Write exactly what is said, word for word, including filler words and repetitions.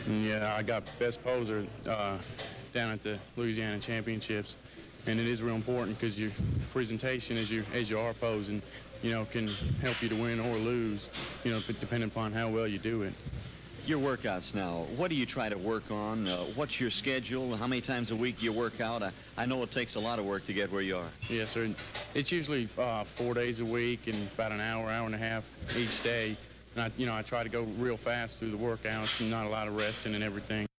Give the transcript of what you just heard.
Yeah, I got best poser uh, down at the Louisiana Championships, and it is real important because your presentation as you as you are posing, you know, can help you to win or lose, you know, depending upon how well you do it. Your workouts now, what do you try to work on? Uh, what's your schedule? How many times a week do you work out? I, I know it takes a lot of work to get where you are. Yes, sir. It's usually uh, four days a week and about an hour, hour and a half each day. And I, you know, I try to go real fast through the workouts and not a lot of resting and everything.